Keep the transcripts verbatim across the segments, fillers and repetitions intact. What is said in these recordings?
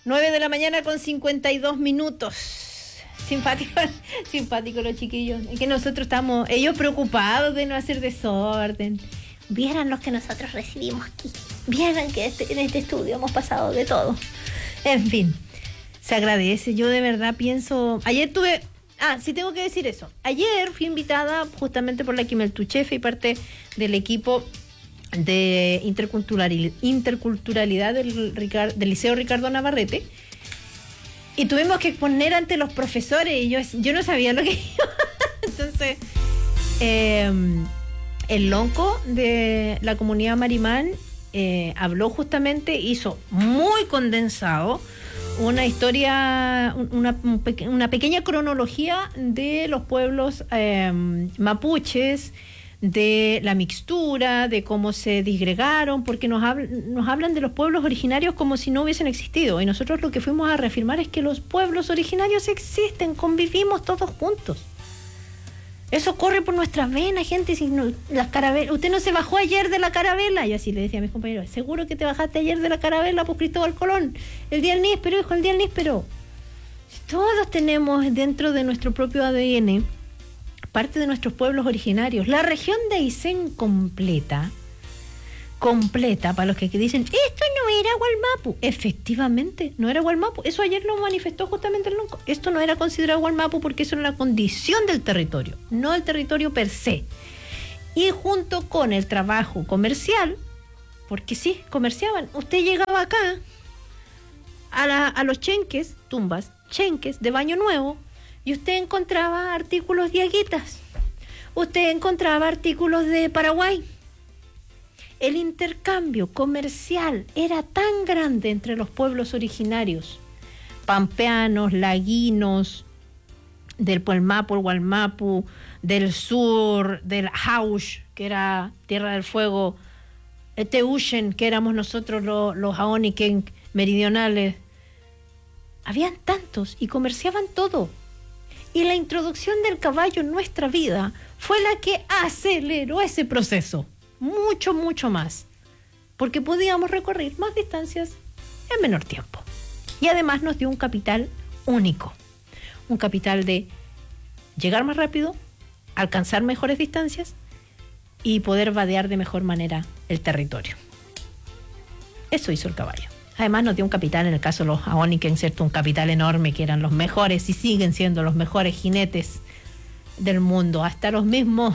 nueve de la mañana con cincuenta y dos minutos. Simpático, simpático los chiquillos. Es que nosotros estamos, ellos preocupados de no hacer desorden. Vieran los que nosotros recibimos aquí. Vieran que este, en este estudio hemos pasado de todo. En fin, se agradece. Yo de verdad pienso... Ayer tuve... Ah, sí tengo que decir eso. Ayer fui invitada justamente por la Quimel Tuchefe y parte del equipo de intercultural, interculturalidad del, Ricard, del Liceo Ricardo Navarrete. Y tuvimos que exponer ante los profesores y yo, yo no sabía lo que iba. Entonces, eh, el lonco de la comunidad Marimán eh, habló justamente, hizo muy condensado una historia, una, una pequeña cronología de los pueblos eh, mapuches, de la mixtura, de cómo se disgregaron, porque nos, habl- nos hablan de los pueblos originarios como si no hubiesen existido. Y nosotros lo que fuimos a reafirmar es que los pueblos originarios existen, convivimos todos juntos. Eso corre por nuestras venas, gente. Si no, las carabelas, usted no se bajó ayer de la carabela. Y así le decía a mis compañeros, seguro que te bajaste ayer de la carabela por Cristóbal Colón. El día del níspero, hijo, el día del níspero. Todos tenemos dentro de nuestro propio A D N parte de nuestros pueblos originarios. La región de Aysén completa, completa, para los que, que dicen, esto no era Gualmapu. Efectivamente, no era Gualmapu. Eso ayer lo manifestó justamente el lonco. Esto no era considerado Gualmapu porque eso era la condición del territorio, no el territorio per se. Y junto con el trabajo comercial, porque sí, comerciaban. Usted llegaba acá a, la, a los chenques, tumbas, chenques de Baño Nuevo, y usted encontraba artículos de Aguitas, usted encontraba artículos de Paraguay. El intercambio comercial era tan grande entre los pueblos originarios, pampeanos, laguinos, del Puelmapu, el Gualmapu, del sur, del Haush, que era Tierra del Fuego, el Teuchen, que éramos nosotros los, los Aoniken meridionales. Habían tantos y comerciaban todo. Y la introducción del caballo en nuestra vida fue la que aceleró ese proceso, mucho, mucho más, porque podíamos recorrer más distancias en menor tiempo. Y además nos dio un capital único, un capital de llegar más rápido, alcanzar mejores distancias y poder vadear de mejor manera el territorio. Eso hizo el caballo. Además nos dio un capital, en el caso de los Aoniken, ¿cierto? Un capital enorme, que eran los mejores y siguen siendo los mejores jinetes del mundo. Hasta los mismos,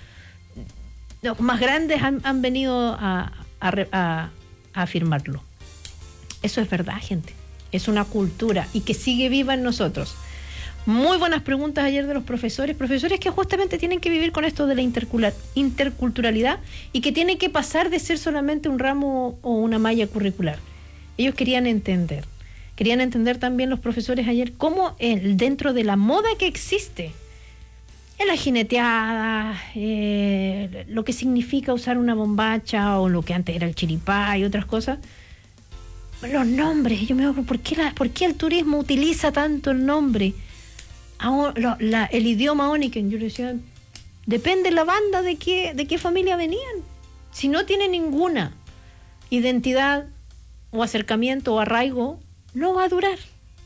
los más grandes han, han venido a, a, a, a afirmarlo. Eso es verdad, gente. Es una cultura y que sigue viva en nosotros. Muy buenas preguntas ayer de los profesores, profesores que justamente tienen que vivir con esto de la interculturalidad y que tiene que pasar de ser solamente un ramo o una malla curricular. Ellos querían entender, querían entender también los profesores ayer cómo el, dentro de la moda que existe, en la jineteada, eh, lo que significa usar una bombacha o lo que antes era el chiripá y otras cosas, los nombres. Yo me digo, ¿por qué, la, ¿por qué el turismo utiliza tanto el nombre? A, lo, la, el idioma Oniken, yo le decía, depende la banda de qué, de qué familia venían. Si no tiene ninguna identidad o acercamiento o arraigo, no va a durar.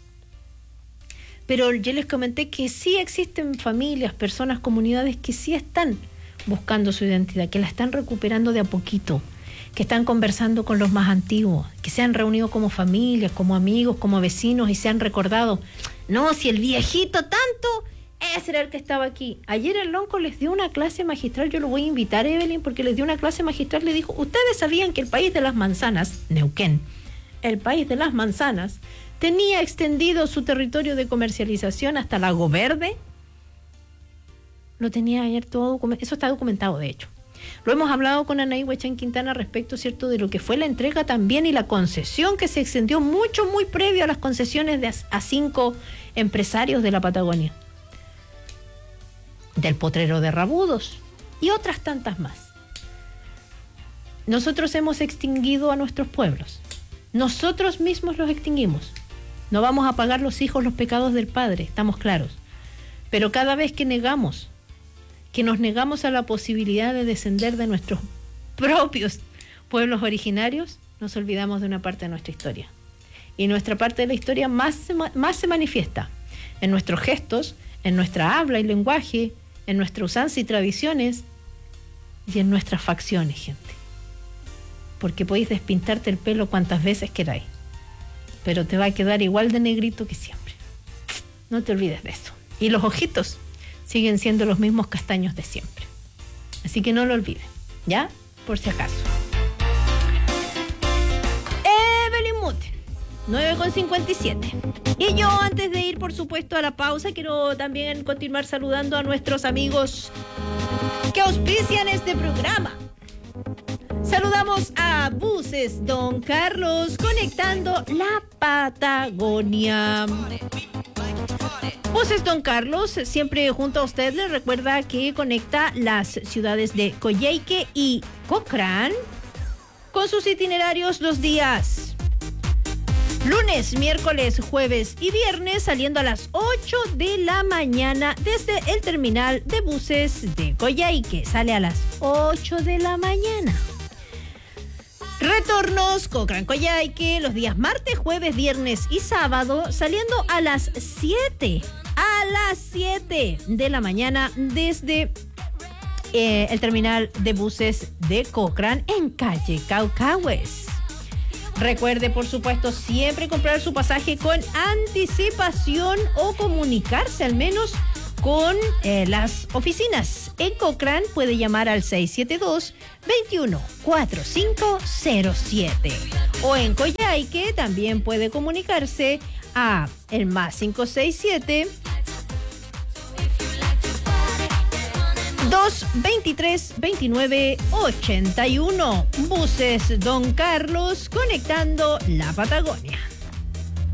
Pero yo les comenté que sí existen familias, personas, comunidades que sí están buscando su identidad, que la están recuperando de a poquito, que están conversando con los más antiguos, que se han reunido como familias, como amigos, como vecinos y se han recordado, no, si el viejito tanto, ese era el que estaba aquí. Ayer el lonco les dio una clase magistral, yo lo voy a invitar, Evelyn, porque les dio una clase magistral, le dijo, ustedes sabían que el país de las manzanas, Neuquén, el país de las manzanas, tenía extendido su territorio de comercialización hasta Lago Verde. Lo tenía ayer todo, eso está documentado de hecho. Lo hemos hablado con Anaí Huechán Quintana respecto, ¿cierto?, de lo que fue la entrega también y la concesión que se extendió mucho, muy previo a las concesiones de a, a cinco empresarios de la Patagonia. Del Potrero de Rabudos y otras tantas más. Nosotros hemos extinguido a nuestros pueblos. Nosotros mismos los extinguimos. No vamos a pagar los hijos los pecados del padre, estamos claros. Pero cada vez que negamos, que nos negamos a la posibilidad de descender de nuestros propios pueblos originarios, nos olvidamos de una parte de nuestra historia. y nuestra parte de la historia más se, más se manifiesta en nuestros gestos, en nuestra habla y lenguaje, en nuestra usanza y tradiciones y en nuestras facciones, gente. Porque podéis despintarte el pelo cuantas veces queráis, pero te va a quedar igual de negrito que siempre. No te olvides de eso. Y los ojitos siguen siendo los mismos castaños de siempre. Así que no lo olvides, ¿ya? Por si acaso. Evelyn Mute, nueve con cincuenta y siete. Y yo, antes de ir, por supuesto, a la pausa, quiero también continuar saludando a nuestros amigos que auspician este programa. Saludamos a Buses Don Carlos, conectando la Patagonia. Buses Don Carlos, siempre junto a usted, le recuerda que conecta las ciudades de Coyhaique y Cochrane con sus itinerarios los días lunes, miércoles, jueves y viernes, saliendo a las ocho de la mañana desde el terminal de buses de Coyhaique. Sale a las ocho de la mañana. Retornos Cochrane Coyhaique los días martes, jueves, viernes y sábado, saliendo a las siete. A las siete de la mañana desde eh, el terminal de buses de Cochrane en calle Caucahues. Recuerde, por supuesto, siempre comprar su pasaje con anticipación o comunicarse al menos con eh, las oficinas. En Cochrane puede llamar al seis siete dos, dos uno cuatro cinco cero siete. O en Coyhaique también puede comunicarse a el más cinco seis siete dos veintitrés veintinueve ochenta y uno. Buses Don Carlos, conectando la Patagonia.